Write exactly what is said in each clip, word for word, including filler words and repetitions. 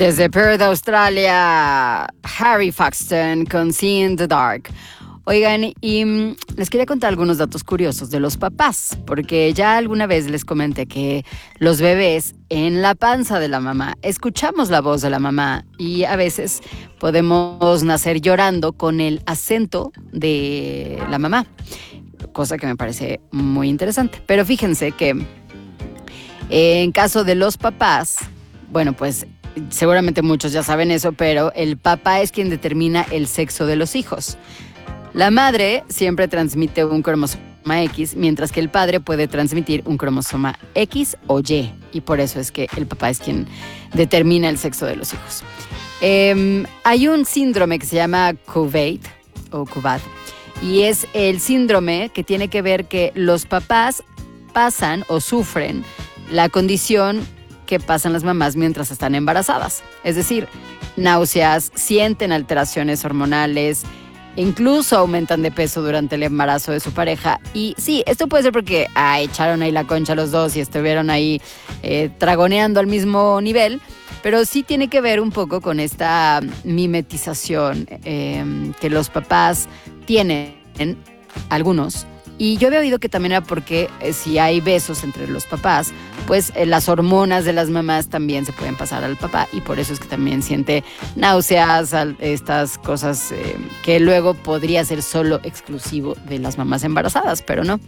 Desde Perth, Australia, Harry Foxton con See in the Dark. Oigan, y mm, les quería contar algunos datos curiosos de los papás, porque ya alguna vez les comenté que los bebés en la panza de la mamá escuchamos la voz de la mamá y a veces podemos nacer llorando con el acento de la mamá, cosa que me parece muy interesante. Pero fíjense que en caso de los papás, bueno, pues seguramente muchos ya saben eso, pero el papá es quien determina el sexo de los hijos. La madre siempre transmite un cromosoma X, mientras que el padre puede transmitir un cromosoma X o Y, y por eso es que el papá es quien determina el sexo de los hijos. Eh, hay un síndrome que se llama Couvade o Couvade, y es el síndrome que tiene que ver que los papás pasan o sufren la condición que pasan las mamás mientras están embarazadas. Es decir, náuseas, sienten alteraciones hormonales, incluso aumentan de peso durante el embarazo de su pareja. Y sí, esto puede ser porque ah, echaron ahí la concha los dos y estuvieron ahí eh, tragoneando al mismo nivel, pero sí tiene que ver un poco con esta mimetización eh, que los papás tienen, algunos. Y yo había oído que también era porque eh, si hay besos entre los papás, pues eh, las hormonas de las mamás también se pueden pasar al papá, y por eso es que también siente náuseas, estas cosas eh, que luego podría ser solo exclusivo de las mamás embarazadas, pero no.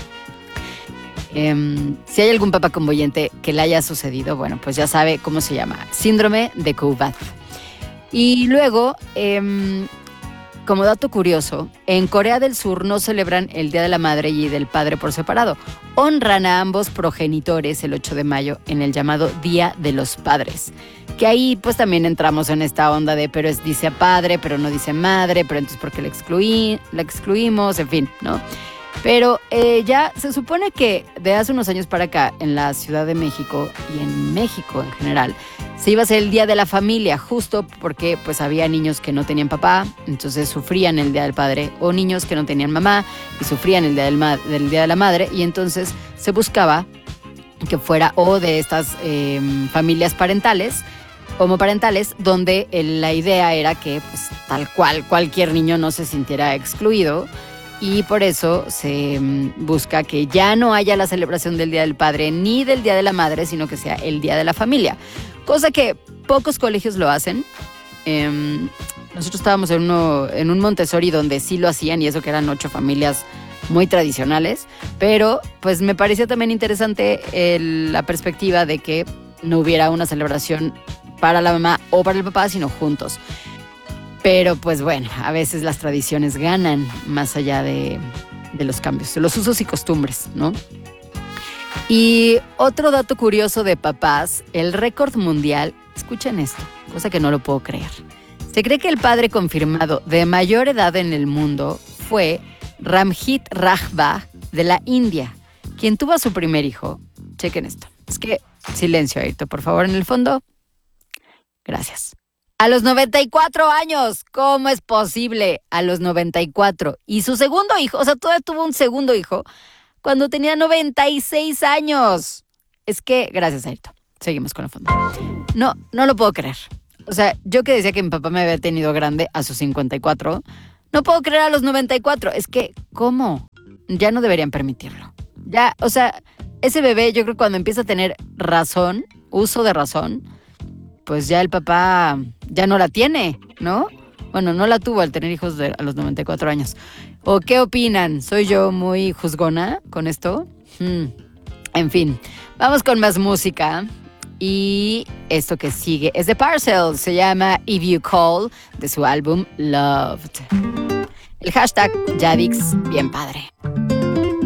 Eh, si hay algún papá convoyente que le haya sucedido, bueno, pues ya sabe cómo se llama: síndrome de Couvade. Y luego, eh, como dato curioso, en Corea del Sur no celebran el Día de la Madre y del Padre por separado. Honran a ambos progenitores el ocho de mayo en el llamado Día de los Padres. Que ahí pues también entramos en esta onda de, pero es, dice padre, pero no dice madre, pero entonces ¿por qué la, excluí, la excluimos? En fin, ¿no? Pero eh, ya se supone que de hace unos años para acá, en la Ciudad de México y en México en general, se iba a hacer el Día de la Familia, justo porque pues había niños que no tenían papá, entonces sufrían el Día del Padre, o niños que no tenían mamá y sufrían el Día del, ma- del Día de la Madre, y entonces se buscaba que fuera o de estas eh, familias parentales, homoparentales, donde el, la idea era que pues tal cual cualquier niño no se sintiera excluido. Y por eso se busca que ya no haya la celebración del Día del Padre ni del Día de la Madre, sino que sea el Día de la Familia. Cosa que pocos colegios lo hacen. Eh, nosotros estábamos en, uno, en un Montessori donde sí lo hacían, y eso que eran ocho familias muy tradicionales. Pero pues me pareció también interesante el, la perspectiva de que no hubiera una celebración para la mamá o para el papá, sino juntos. Pero pues bueno, a veces las tradiciones ganan más allá de, de los cambios, de los usos y costumbres, ¿no? Y otro dato curioso de papás, el récord mundial, escuchen esto, cosa que no lo puedo creer. Se cree que el padre confirmado de mayor edad en el mundo fue Ramjit Rajba de la India, quien tuvo a su primer hijo. Chequen esto. Es que, silencio, Ayrton, por favor, en el fondo. Gracias. A los noventa y cuatro años, ¿cómo es posible? A los noventa y cuatro. Y su segundo hijo, o sea, todavía tuvo un segundo hijo cuando tenía noventa y seis años. Es que, gracias, Ayrton. Seguimos con el fondo. No, no lo puedo creer. O sea, yo que decía que mi papá me había tenido grande a sus cincuenta y cuatro, no puedo creer a los noventa y cuatro. Es que, ¿cómo? Ya no deberían permitirlo. Ya, o sea, ese bebé, yo creo que cuando empieza a tener razón, uso de razón, pues ya el papá ya no la tiene, ¿no? Bueno, no la tuvo al tener hijos de, a los noventa y cuatro años. ¿O qué opinan? ¿Soy yo muy juzgona con esto? Hmm. En fin, vamos con más música. Y esto que sigue es de Parcels, se llama If You Call, de su álbum Loved. El hashtag Yadix, bien padre.